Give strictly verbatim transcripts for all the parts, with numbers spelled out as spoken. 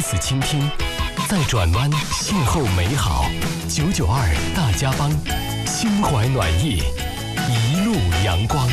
思倾听，在转弯邂逅美好。九九二大家帮，心怀暖意，一路阳光。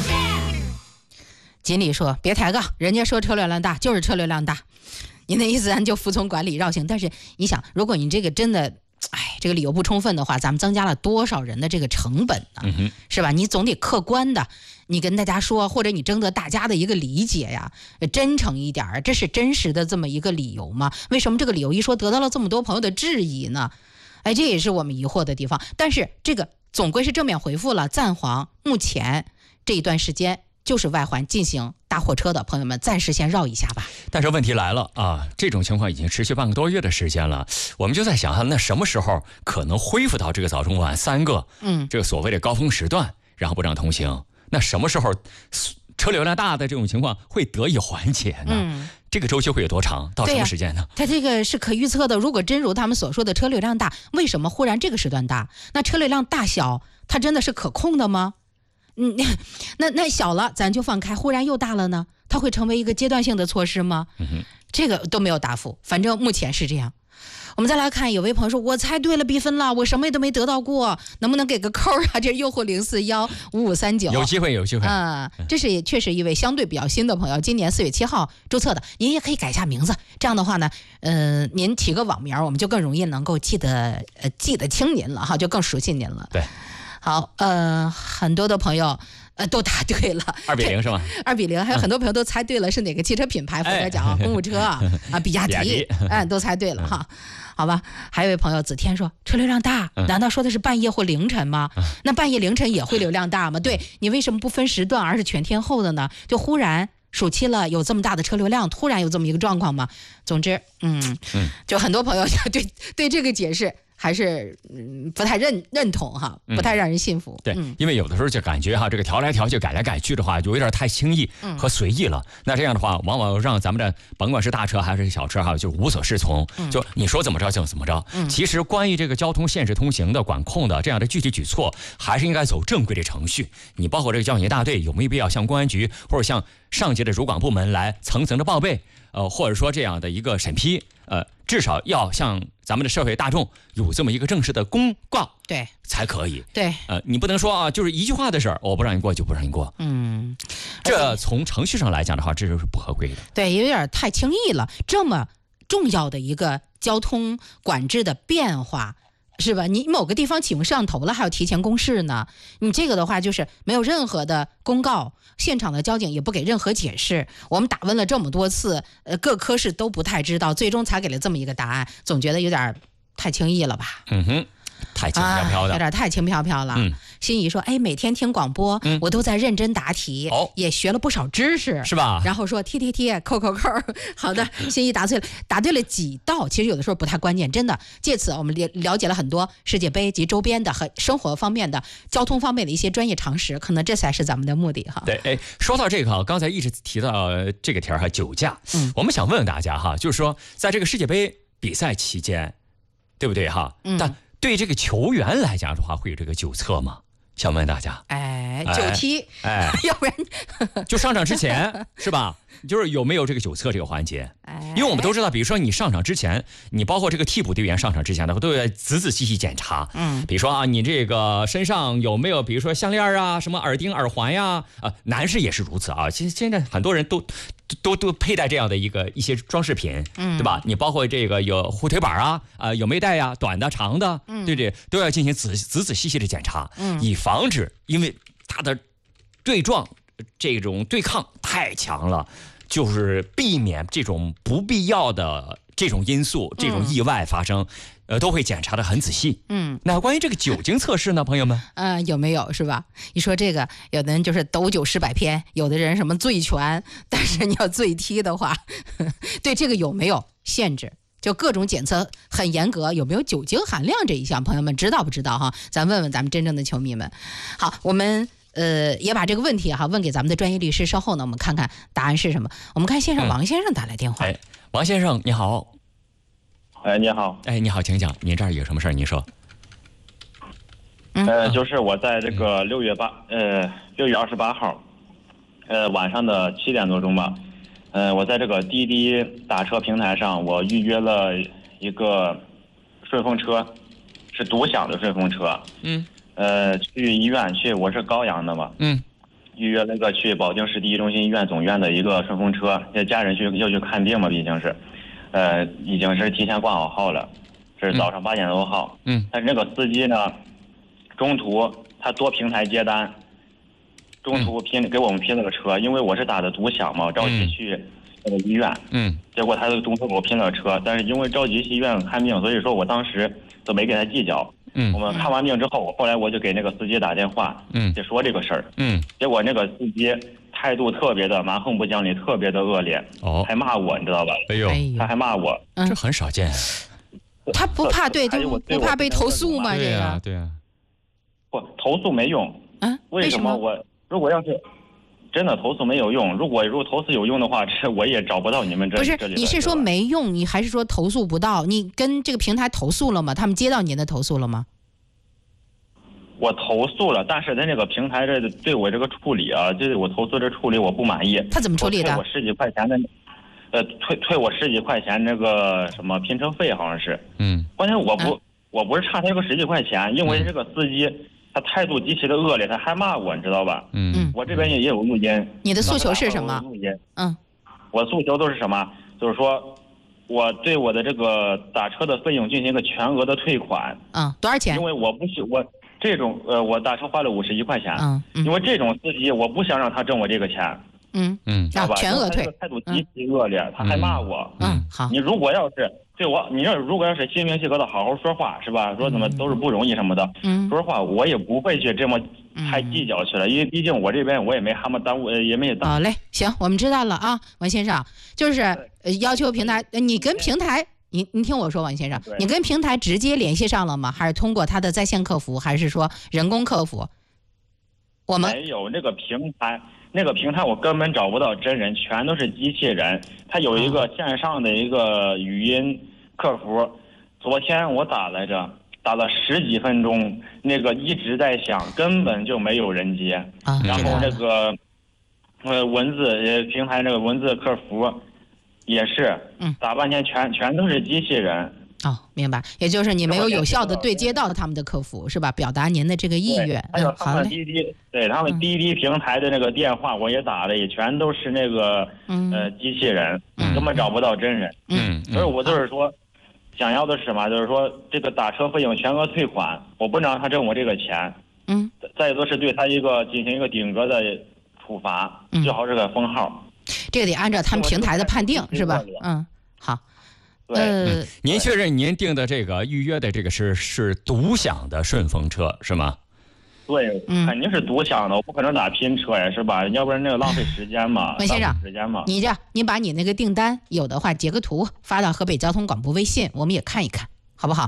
经理说别抬杠，人家说车流量大就是车流量大，你的意思咱就服从管理绕行。但是你想，如果你这个真的哎，这个理由不充分的话，咱们增加了多少人的这个成本呢？嗯、是吧？你总得客观的，你跟大家说，或者你征得大家的一个理解呀，真诚一点，这是真实的这么一个理由吗？为什么这个理由一说得到了这么多朋友的质疑呢？哎，这也是我们疑惑的地方。但是这个总归是正面回复了，暂缓目前这一段时间就是外环进行大货车的朋友们，暂时先绕一下吧。 但是问题来了啊，这种情况已经持续半个多月的时间了，我们就在想，那什么时候可能恢复到这个早中晚三个，嗯，这个所谓的高峰时段，然后不让通行？那什么时候车流量大的这种情况会得以缓解呢？嗯，这个周期会有多长？到什么时间呢？ 它这个是可预测的。如果真如他们所说的车流量大，为什么忽然这个时段大？那车流量大小，它真的是可控的吗？嗯，那那小了咱就放开，忽然又大了呢？它会成为一个阶段性的措施吗？嗯、这个都没有答复。反正目前是这样。我们再来看，有位朋友说：“我猜对了比分了，我什么也都没得到过，能不能给个扣啊？”这是诱惑零四幺五五三九， 有机会，有机会。 嗯，这是也确实一位相对比较新的朋友，今年四月七号注册的。您也可以改一下名字，这样的话呢，呃，您起个网名，我们就更容易能够记得呃记得清您了哈，就更熟悉您了。 对， 好，呃，很多的朋友。呃，都答对了， 二比零是吗？ 二比零，还有很多朋友都猜对了，是哪个汽车品牌？否则讲啊，公务车啊，啊，比亚迪，哎，都猜对了哈。好吧，还有一位朋友子天说车流量大，难道说的是半夜或凌晨吗？那半夜凌晨也会流量大吗？对，你为什么不分时段，而是全天候的呢？就忽然暑期了，有这么大的车流量，突然有这么一个状况吗？总之，嗯，就很多朋友对对这个解释。还是嗯不太认认同哈，不太让人信服。 嗯、对、嗯，因为有的时候就感觉哈，这个调来调去、改来改去的话，就有点太轻易和随意了。嗯、那这样的话，往往让咱们的甭管是大车还是小车哈，就无所适从。嗯、就你说怎么着就怎么着。嗯、其实关于这个交通限制通行的管控的这样的具体举措，还是应该走正规的程序。你包括这个交警大队有没有必要向公安局或者向上级的主管部门来层层的报备？呃，或者说这样的一个审批，呃，至少要向咱们的社会大众有这么一个正式的公告， 对， 才可以。 对， 呃，你不能说啊，就是一句话的事儿，我不让你过就不让你过。嗯，这从程序上来讲的话，这就是不合规的。 对，有点太轻易了。这么重要的一个交通管制的变化。是吧？你某个地方起用摄像头了，还要提前公示呢。你这个的话，就是没有任何的公告，现场的交警也不给任何解释。我们打问了这么多次，呃，各科室都不太知道，最终才给了这么一个答案，总觉得有点太轻易了吧？ 嗯哼。太轻飘飘的、 啊，有点太轻飘飘了。嗯，心怡说：“哎，每天听广播，嗯、我都在认真答题，哦，也学了不少知识， 是吧？” 然后说：“踢踢踢，扣扣扣。”好的，心怡答对了，答对了几道，其实有的时候不太关键，真的。借此我们了了解了很多世界杯及周边的和生活方面的、交通方面的一些专业常识，可能这才是咱们的目的哈。 对，哎，说到这个哈，刚才一直提到这个题儿哈，酒驾，嗯，我们想问问大家哈，就是说，在这个世界杯比赛期间，对不对哈？嗯，但对这个球员来讲的话，会有这个酒测吗？想问大家。 哎，酒踢， 哎， 要不然就上场之前是吧？就是有没有这个酒测这个环节？因为我们都知道，比如说你上场之前，你包括这个替补队员上场之前的话，都要仔仔细细检查。嗯，比如说啊，你这个身上有没有，比如说项链啊、什么耳钉、耳环呀？啊，男士也是如此啊。其实现在很多人都都都佩戴这样的一个一些装饰品，嗯，对吧？你包括这个有护腿板啊，啊、呃、有没带呀，短的、长的，嗯，对不对？都要进行仔仔仔细细的检查，嗯，以防止因为他的对撞这种对抗太强了。就是避免这种不必要的这种因素、这种意外发生，嗯、呃，都会检查得很仔细。嗯，那关于这个酒精测试呢，朋友们， 呃，有没有是吧？一说这个，有的人就是斗酒诗百篇，有的人什么醉拳，但是你要醉踢的话，呵呵对这个有没有限制？就各种检测很严格，有没有酒精含量这一项，朋友们知道不知道哈？咱问问咱们真正的球迷们。好，我们。呃，也把这个问题哈问给咱们的专业律师，稍后呢，我们看看答案是什么。我们看线上王先生打来电话。 嗯、哎，王先生你好。 哎，你好。 哎，你好，请讲，您这儿有什么事儿？您说。 呃，就是我在这个六月八，呃，六月二十八号，呃，晚上的七点多钟吧， 呃，我在这个滴滴打车平台上，我预约了一个顺风车，是独享的顺风车。 嗯。 呃，去医院去，我是高阳的嘛。 嗯。 预约了个去保定市第一中心医院总院的一个顺风车，这家人去要去看病嘛，毕竟是，呃，已经是提前挂好号了，是早上八点多号。 嗯。 但是那个司机呢，中途他多平台接单，中途拼、嗯、给我们拼了个车，因为我是打的独享嘛，着急去那个医院。 嗯。 结果他就中途给我拼了车，但是因为着急去医院看病，所以说我当时都没给他计较。 嗯， 我们看完病之后，后来我就给那个司机打电话， 嗯， 就说这个事儿， 嗯， 结果那个司机态度特别的蛮横不讲理，特别的恶劣， 哦， 还骂我，你知道吧？ 哎呦， 他还骂我， 嗯、这很少见。 他不怕对，就不怕被投诉吗？ 对呀、 啊， 对呀、啊。 不，投诉没用。 嗯、啊， 为什么我如果要是真的投诉没有用？如果如果投诉有用的话，这我也找不到你们这。 不是， 这里你是说没用，你还是说投诉不到？你跟这个平台投诉了吗？他们接到您的投诉了吗？ 我投诉了，但是他那个平台这对我这个处理啊，就是我投诉这处理我不满意。 他怎么处理的？ 退我十几块钱的，呃，退退我十几块钱那个什么拼车费，好像是。 嗯。 关键我不、嗯、我不是差他这个十几块钱，因为这个司机、嗯、他态度极其的恶劣，他还骂我，你知道吧？ 嗯。 我这边也也有录音。 你的诉求是什么？ 录音。 嗯。 我诉求都是什么？就是说，我对我的这个打车的费用进行一个全额的退款。 嗯，多少钱？ 因为我不许我。这种呃，我打车花了五十一块钱， 嗯，嗯因为这种司机我不想让他挣我这个钱， 嗯嗯， 知道吧？ 全额退， 态度极其恶劣，嗯、他还骂我， 嗯，好， 你如果要是对我，你要如果要是心平气和的好好说话，是吧？说怎么都是不容易什么的， 嗯， 说实话我也不会去这么太计较去了，嗯、因为毕竟我这边我也没他们耽误，也没耽误。 好嘞，行，我们知道了啊，王先生，就是呃要求平台，你跟平台。您您听我说，王先生，你跟平台直接联系上了吗？还是通过他的在线客服，还是说人工客服？我们没有那个平台，那个平台我根本找不到真人，全都是机器人。他有一个线上的一个语音客服，昨天我打来着，打了十几分钟，那个一直在响，根本就没有人接。 啊、 然后那个呃文字呃平台那个文字客服。也是， 嗯， 打半天全全都是机器人。 哦，明白，也就是你没有有效的对接到他们的客服，是吧？表达您的这个意愿。 还有他们滴滴，嗯、对他们滴滴平台的那个电话，我也打了，也全都是那个、 嗯、 呃机器人， 嗯、 根本找不到真人。 嗯， 所以我就是说，想要的是什么？就是说这个打车费用全额退款，我不能让他挣我这个钱。 嗯， 再多是对他一个进行一个顶格的处罚， 嗯、 最好是个封号。 这个得按照他们平台的判定，是吧？嗯，好。呃， 您确认您订的这个预约的这个是是独享的顺风车是吗？ 对， 嗯、 肯定是独享的，我不可能打拼车呀，是吧？要不然那个浪费时间嘛。 文先生， 时间嘛。 你这样，你把你那个订单有的话截个图发到河北交通广播微信，我们也看一看，好不好？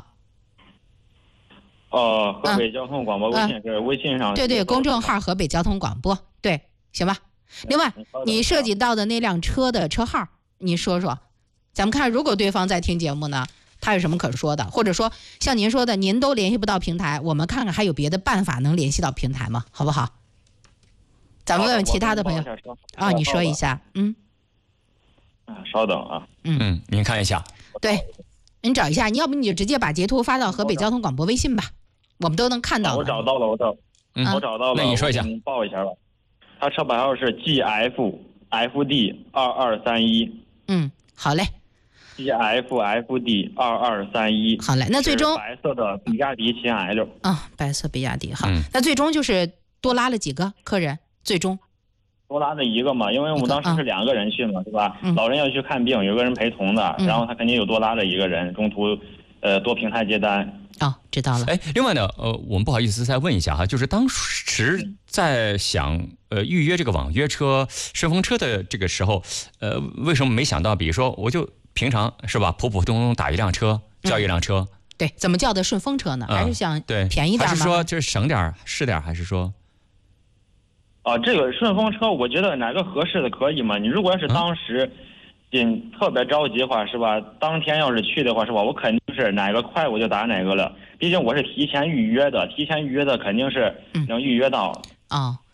哦、呃，河北交通广播微信、嗯、是微信上。 对对，公众号河北交通广播，对，行吧？另外，你涉及到的那辆车的车号，你说说，咱们看，如果对方在听节目呢，他有什么可说的？或者说，像您说的，您都联系不到平台，我们看看还有别的办法能联系到平台吗？好不好？咱们问问其他的朋友啊，你说一下，嗯。 啊，稍等啊。 嗯嗯，您看一下。 对，您找一下，你要不你就直接把截图发到河北交通广播微信吧，我们都能看到。 我找到了，我找， 嗯， 我找到了。 那你说一下， 你报一下吧。他车牌号是 G F F D 二二三一。 嗯，好嘞。 G F F D 二二三一。 好嘞，那最终白色的比亚迪秦 L。 啊，白色比亚迪，好， 嗯、 那最终就是多拉了几个客人？最终多拉了一个嘛，因为我们当时是两个人去嘛， 啊、 是吧？ 嗯、 老人要去看病，有个人陪同的， 嗯、 然后他肯定有多拉了一个人，中途呃多平台接单。 哦，知道了。 哎，另外呢，呃，我们不好意思再问一下哈，就是当时在想呃预约这个网约车、顺风车的这个时候，呃，为什么没想到，比如说我就平常是吧，普普通通打一辆车，叫一辆车？ 嗯、对，怎么叫的顺风车呢？ 嗯、 还是想对便宜点吗？ 还是说就是省点是点，还是说？ 啊，这个顺风车，我觉得哪个合适的可以嘛？你如果要是当时。嗯紧特别着急的话是吧？当天要是去的话是吧？我肯定是哪个快我就打哪个了。毕竟我是提前预约的，提前预约的肯定是能预约到。 嗯、哦，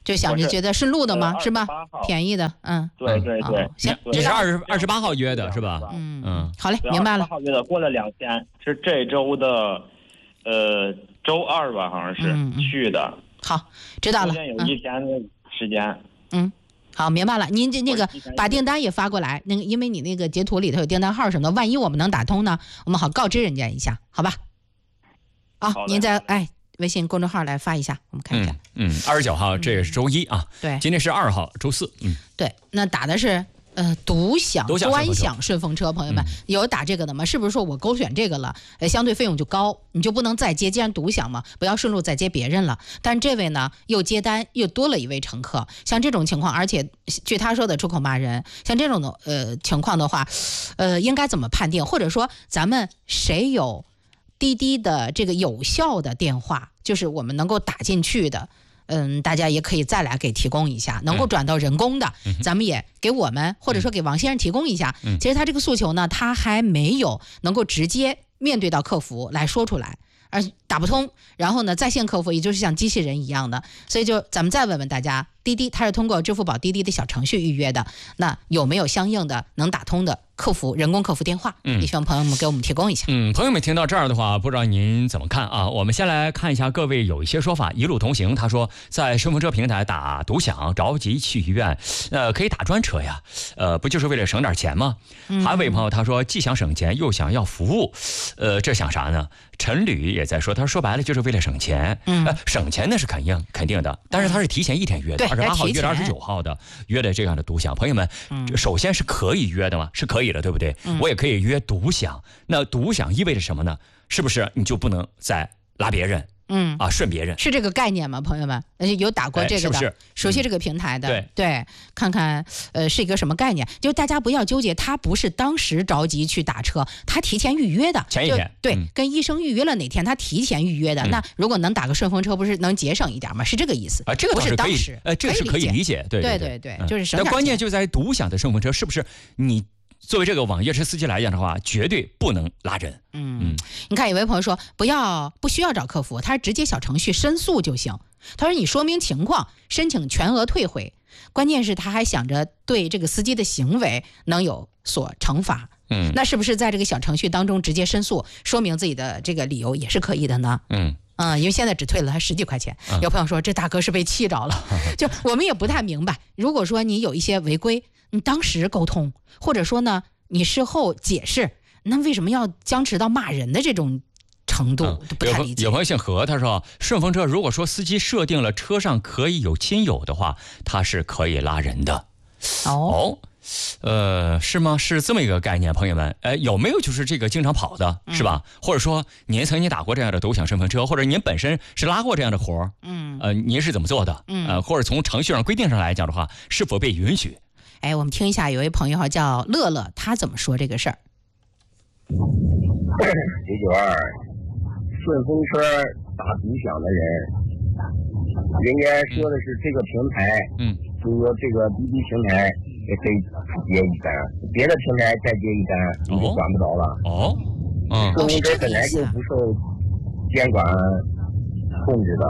就想着觉得顺路的吗？ 呃、 是吧？便宜的，嗯， 对对对， 哦、行， 你是二十二十八号约的是吧？ 嗯嗯，好嘞，明白了。 二十八号约的，过了两天，是这周的，呃，周二吧，好像是、嗯嗯、去的。 好，知道了。 中间有一天的时间。 嗯。好，明白了。您这那个把订单也发过来，那个因为你那个截图里头有订单号什么的，万一我们能打通呢，我们好告知人家一下，好吧？啊，您再哎微信公众号来发一下，我们看一下。 嗯，二十九号这也是周一啊， 对， 今天是二号周四。嗯， 对，那打的是。呃，独享专享顺风车，朋友们、嗯、有打这个的吗？是不是说我勾选这个了，呃，相对费用就高，你就不能再接？既然独享嘛，不要顺路再接别人了。但这位呢，又接单又多了一位乘客，像这种情况，而且据他说的出口骂人，像这种的呃情况的话，呃，应该怎么判定？或者说，咱们谁有滴滴的这个有效的电话，就是我们能够打进去的？嗯，大家也可以再来给提供一下，能够转到人工的，嗯、咱们也给我们或者说给王先生提供一下。嗯、其实他这个诉求呢，他还没有能够直接面对到客服来说出来，而打不通，然后呢，在线客服也就是像机器人一样的，所以就咱们再问问大家，滴滴它是通过支付宝滴滴的小程序预约的，那有没有相应的能打通的客服人工客服电话？嗯，也希望朋友们给我们提供一下。 嗯，朋友们听到这儿的话，不知道您怎么看啊？我们先来看一下各位有一些说法。一路同行他说，在顺风车平台打独享，着急去医院，呃，可以打专车呀，呃，不就是为了省点钱吗？嗯、还有位朋友他说，既想省钱又想要服务，呃，这想啥呢？陈旅也在说，他说白了就是为了省钱，嗯，呃、省钱那是肯定肯定的，但是他是提前一天约的，二十八号约的二十九号的约的这样的独享。朋友们，嗯、首先是可以约的吗？是可以的，对不对？嗯、我也可以约独享，那独享意味着什么呢？是不是你就不能再拉别人？嗯啊，顺别人是这个概念吗？朋友们，有打过这个的， 哎、是不是熟悉这个平台的？ 嗯、对对，看看呃是一个什么概念？就大家不要纠结，他不是当时着急去打车，他提前预约的， 前一天对、 嗯， 跟医生预约了哪天，他提前预约的。嗯、那如果能打个顺风车，不是能节省一点吗？是这个意思啊，这个不是当时， 呃，这个是可以理解，对对对对对，就是省点钱。 但关键就在独享的顺风车，是不是你？作为这个网约车司机来讲的话，绝对不能拉人。 嗯嗯，你看有位朋友说不要不需要找客服，他是直接小程序申诉就行。他说你说明情况，申请全额退回。关键是他还想着对这个司机的行为能有所惩罚。嗯，那是不是在这个小程序当中直接申诉，说明自己的这个理由也是可以的呢？嗯。嗯，因为现在只退了他十几块钱。嗯、有朋友说这大哥是被气着了，就我们也不太明白。如果说你有一些违规，你当时沟通，或者说呢你事后解释，那为什么要僵持到骂人的这种程度？嗯、不太理解。 有朋友姓何，他说顺风车如果说司机设定了车上可以有亲友的话，他是可以拉人的。 哦。 哦呃，是吗？是这么一个概念，朋友们，呃，有没有就是这个经常跑的，是吧？嗯、或者说您曾经打过这样的独享顺风车，或者您本身是拉过这样的活儿，嗯，呃，您是怎么做的？嗯，呃，或者从程序上规定上来讲的话，是否被允许？ 哎，我们听一下，有位朋友叫乐乐，他怎么说这个事儿？ 九九二，顺风车打独享的人，人家说的是这个平台，嗯。就是说，这个滴滴平台也可以接一单，别的平台再接一单，你就管不着了。 哦， 嗯，顺风车本来就不受监管控制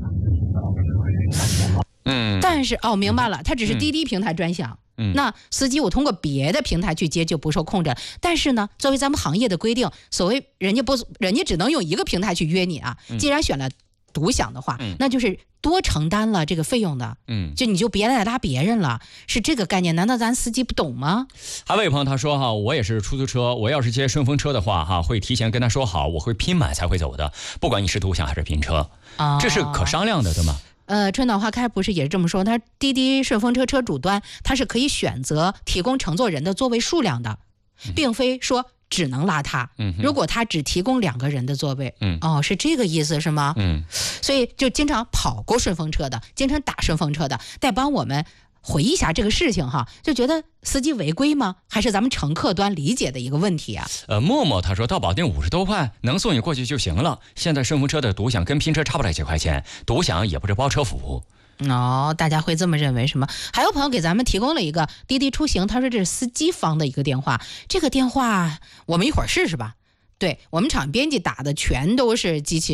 的。 嗯，但是哦，明白了，它只是滴滴平台专享。嗯，那司机我通过别的平台去接就不受控制。但是呢，作为咱们行业的规定，所谓人家不，人家只能用一个平台去约你啊。既然选了独享的话，嗯、那就是多承担了这个费用的，嗯，就你就别再拉别人了，是这个概念。难道咱司机不懂吗？ 还有位朋友他说哈，我也是出租车，我要是接顺风车的话哈，会提前跟他说好，我会拼满才会走的，不管你是独享还是拼车，哦、这是可商量的，对吗？ 呃，春暖花开不是也是这么说？他滴滴顺风车车主端他是可以选择提供乘坐人的座位数量的，并非说只能拉他。嗯，如果他只提供两个人的座位，嗯，哦，是这个意思是吗？嗯，所以就经常跑过顺风车的，经常打顺风车的，得帮我们回忆一下这个事情哈，就觉得司机违规吗？还是咱们乘客端理解的一个问题啊？ 呃，默默他说到保定五十多块，能送你过去就行了。现在顺风车的独享跟拼车差不了几块钱，独享也不是包车服务。 哦，大家会这么认为是吗？还有朋友给咱们提供了一个滴滴出行，他说这是司机方的一个电话，这个电话我们一会儿试试吧。对，我们厂编辑打的全都是机器人，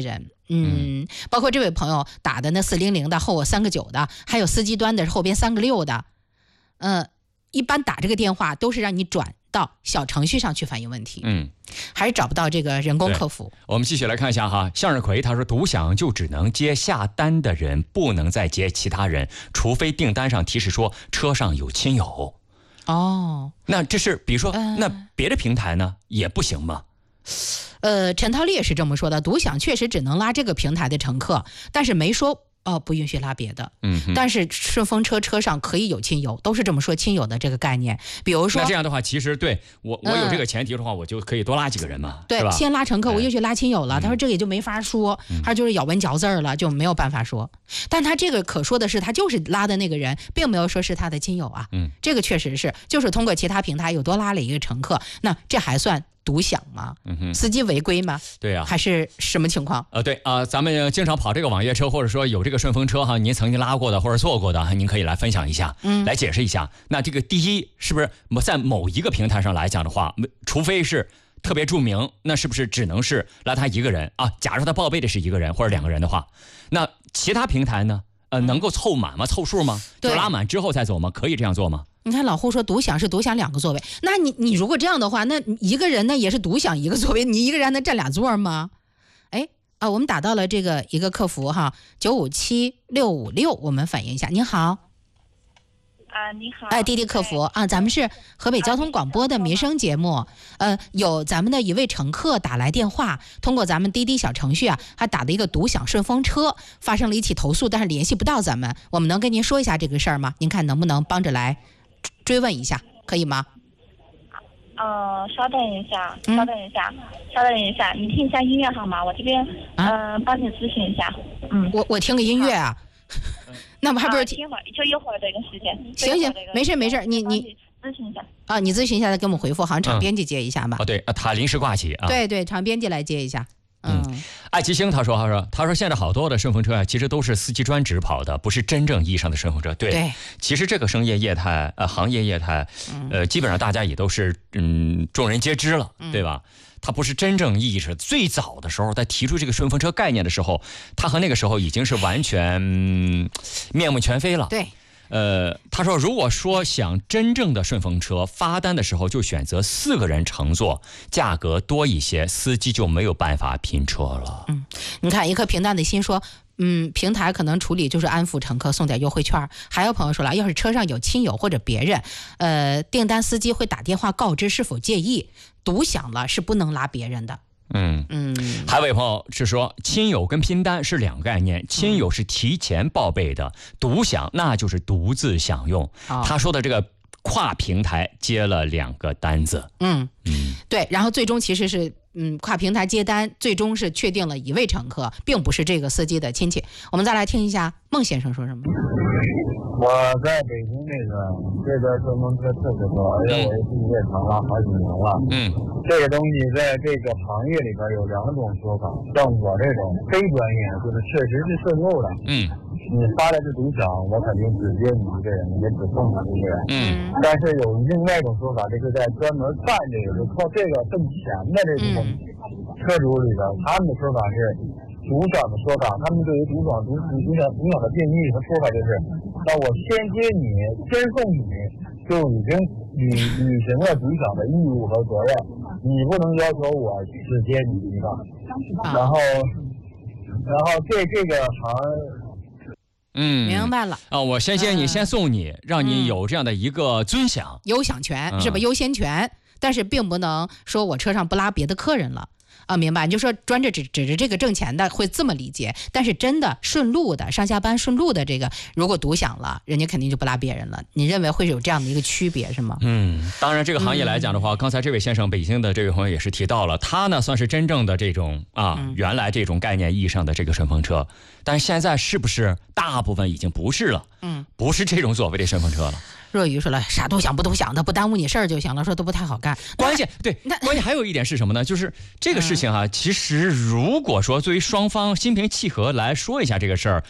嗯，包括这位朋友打的那四零零的后我三个九的，还有司机端的后边三个六的，嗯、呃，一般打这个电话都是让你转到小程序上去反映问题， 嗯， 还是找不到这个人工客服。 我们继续来看一下哈，向日葵他说，独享就只能接下单的人，不能再接其他人，除非订单上提示说车上有亲友。 哦， 那这是比如说， 呃、 那别的平台呢也不行吗？ 呃，陈涛丽也是这么说的，独享确实只能拉这个平台的乘客，但是没说哦不允许拉别的。 嗯， 但是顺风车车上可以有亲友，都是这么说亲友的这个概念。比如说， 那这样的话，其实对我我有这个前提的话，嗯、我就可以多拉几个人嘛， 对， 是吧？ 先拉乘客，我又去拉亲友了。 嗯、 他说这个也就没法说， 嗯、 他就是咬文嚼字儿了，就没有办法说。但他这个可说的是，他就是拉的那个人，并没有说是他的亲友啊。 嗯， 这个确实是，就是通过其他平台又多拉了一个乘客，那这还算独享吗？ 嗯哼， 司机违规吗？ 对呀、啊， 还是什么情况？ 呃，对啊、呃，咱们经常跑这个网约车，或者说有这个顺风车哈，您曾经拉过的或者坐过的，您可以来分享一下，嗯，来解释一下。那这个第一，是不是在某一个平台上来讲的话，除非是特别著名，那是不是只能是拉他一个人啊？假如他报备的是一个人或者两个人的话，那其他平台呢？呃，能够凑满吗？凑数吗？就拉满之后再走吗？可以这样做吗？ 你看老胡说独享是独享两个座位，那你你如果这样的话，那一个人呢也是独享一个座位，你一个人能占俩座吗？哎啊，我们打到了这个一个客服哈，九五七六五六，我们反映一下。您好。 啊，你好， 哎，滴滴客服啊，咱们是河北交通广播的民生节目，呃，有咱们的一位乘客打来电话，通过咱们滴滴小程序啊，还打的一个独享顺风车，发生了一起投诉，但是联系不到咱们，我们能跟您说一下这个事儿吗？您看能不能帮着来追问一下，可以吗？ 呃，稍等一下，稍等一下，嗯、稍等一下，你听一下音乐好吗？我这边嗯、啊呃、帮你咨询一下，嗯， 我我听个音乐啊。那不还不是、啊、 听会儿，就一会儿这个时间。 行行，没事没事，你你咨询一下啊，你咨询一下，再给我们回复，好像场编辑接一下吧。 嗯、哦，对啊，他临时挂起啊。 对对，场编辑来接一下。嗯， 嗯爱奇星他说他说他说现在好多的顺风车啊，其实都是司机专职跑的，不是真正意义上的顺风车。对， 对其实这个商业业态呃行业业态，呃基本上大家也都是嗯众人皆知了， 嗯、 对吧？它不是真正意义上最早的时候，在提出这个顺风车概念的时候，它和那个时候已经是完全、嗯、面目全非了。 对， 呃，他说，如果说想真正的顺风车发单的时候就选择四个人乘坐，价格多一些，司机就没有办法拼车了。 嗯，你看一颗平淡的心说。嗯，平台可能处理就是安抚乘客，送点优惠券。还有朋友说了，要是车上有亲友或者别人，呃，订单司机会打电话告知是否介意。独享了是不能拉别人的。 嗯嗯，还有位朋友是说，亲友跟拼单是两个概念，亲友是提前报备的，独享那就是独自享用。哦、他说的这个跨平台接了两个单子。 嗯嗯，对，然后最终其实是。嗯，跨平台接单，最终是确定了一位乘客，并不是这个司机的亲戚。我们再来听一下孟先生说什么。 我在北京那个这边顺风车特别多，而且我也进业长了好几年了。嗯，这个东西在这个行业里边有两种说法，像我这种非专业，就是确实是顺路的。嗯，你发的是独享，我肯定只接你一个人，也只送你一个人。嗯，但是有另外一种说法，就是在专门干这个，就靠这个挣钱的这种车主里边，他们的说法是独享的说法，他们对于独享独独享独享的定义和说法就是，那我先接你，先送你，就已经履履行了独享的义务和责任，你不能要求我只接你一个。然后，然后这这个行。 嗯， 明白了啊！我先接你，先送你，让你有这样的一个尊享、 优享权，是吧？优先权，但是并不能说我车上不拉别的客人了啊！明白？你就说专着指指着这个挣钱的会这么理解，但是真的顺路的上下班顺路的这个，如果独享了，人家肯定就不拉别人了。你认为会有这样的一个区别是吗？ 嗯，当然这个行业来讲的话，嗯、刚才这位先生，北京的这位朋友也是提到了，他呢算是真正的这种啊、嗯，原来这种概念意义上的这个顺风车。但是现在是不是大部分已经不是了？嗯，不是这种所谓的顺风车了。 若愚说了，啥独享不独享的，不耽误你事儿就行了，说都不太好干。 关键对，关键还有一点是什么呢？就是这个事情啊，嗯、其实如果说作为双方心平气和来说一下这个事儿，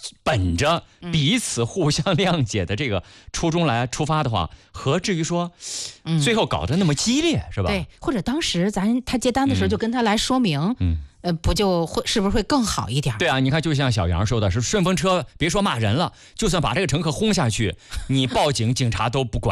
本着彼此互相谅解的这个初衷来出发的话，何至于说最后搞得那么激烈，是吧？ 对，或者当时咱他接单的时候就跟他来说明，嗯。呃，不就会是不是会更好一点？ 对啊，你看，就像小杨说的，是顺风车，别说骂人了，就算把这个乘客轰下去，你报警，警察都不管。